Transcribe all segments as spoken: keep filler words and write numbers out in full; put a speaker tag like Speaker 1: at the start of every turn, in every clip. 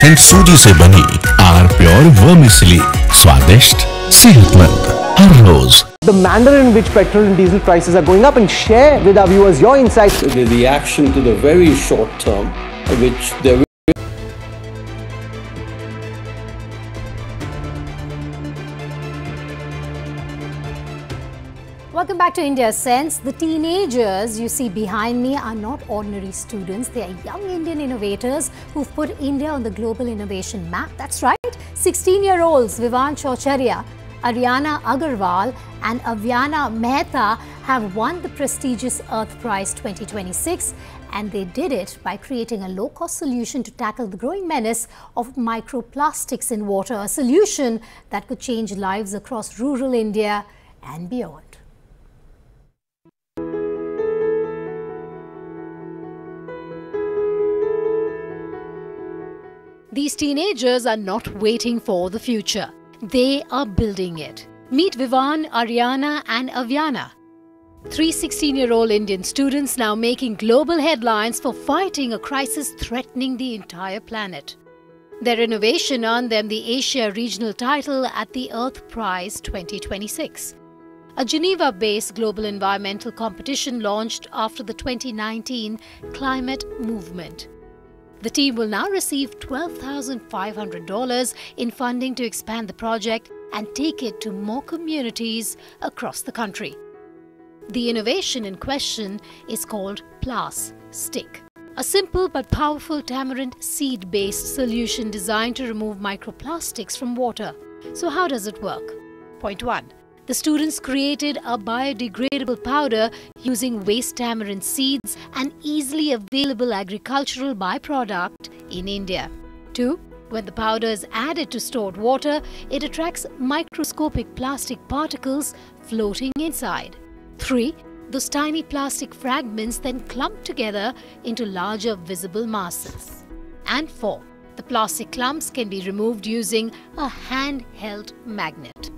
Speaker 1: And सूजी से बनी आर प्योर वर्मिसेली, स्वादिष्ट, सेहतमंद हर रोज।
Speaker 2: The manner in which petrol and diesel prices are going up, and share with our viewers your insights.
Speaker 3: The reaction to the very short term, which there
Speaker 4: Welcome back to India Sense. The teenagers you see behind me are not ordinary students. They are young Indian innovators who've put India on the global innovation map. That's right. sixteen-year-olds Vivan Chaucharia, Ariana Agarwal and Avyana Mehta have won the prestigious Earth Prize twenty twenty-six, and they did it by creating a low-cost solution to tackle the growing menace of microplastics in water, a solution that could change lives across rural India and beyond. These teenagers are not waiting for the future. They are building it. Meet Vivan, Ariana and Avyana. Three sixteen-year-old Indian students now making global headlines for fighting a crisis threatening the entire planet. Their innovation earned them the Asia Regional title at the Earth Prize twenty twenty-six. A Geneva-based global environmental competition launched after the twenty nineteen climate movement. The team will now receive twelve thousand five hundred dollars in funding to expand the project and take it to more communities across the country. The innovation in question is called Plastic, a simple but powerful tamarind seed-based solution designed to remove microplastics from water. So how does it work? Point one. The students created a biodegradable powder using waste tamarind seeds, an easily available agricultural byproduct in India. Two. When the powder is added to stored water, it attracts microscopic plastic particles floating inside. Three. Those tiny plastic fragments then clump together into larger visible masses. And four. The plastic clumps can be removed using a handheld magnet.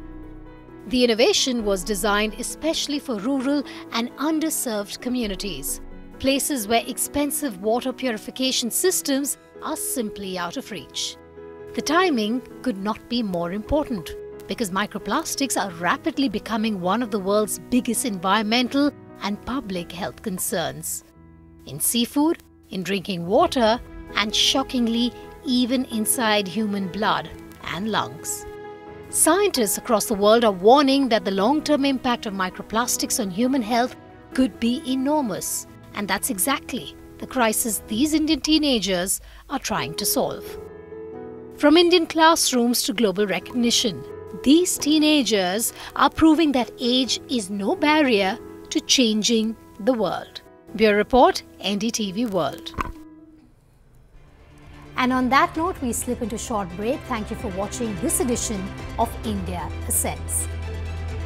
Speaker 4: The innovation was designed especially for rural and underserved communities, places where expensive water purification systems are simply out of reach. The timing could not be more important because microplastics are rapidly becoming one of the world's biggest environmental and public health concerns. In seafood, in drinking water, and shockingly, even inside human blood and lungs. Scientists across the world are warning that the long-term impact of microplastics on human health could be enormous. And that's exactly the crisis these Indian teenagers are trying to solve. From Indian classrooms to global recognition, these teenagers are proving that age is no barrier to changing the world. Bureau Report, N D T V World. And on that note, we slip into a short break. Thank you for watching this edition of India Sense.